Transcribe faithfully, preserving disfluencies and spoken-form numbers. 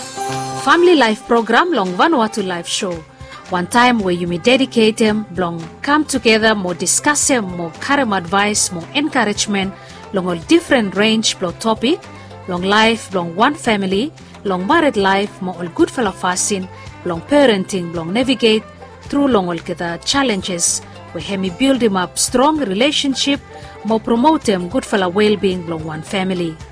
Family Life Program long Vanuatu Live Show. One time where you may dedicate them, long come together, more discuss them, more carry advice, more encouragement, long all different range, long topic, long life, long one family, long married life, more all good fellow fasting, long parenting, long navigate through long all the challenges, where hemi build him up strong relationship, more promote them good fellow well-being, long one family.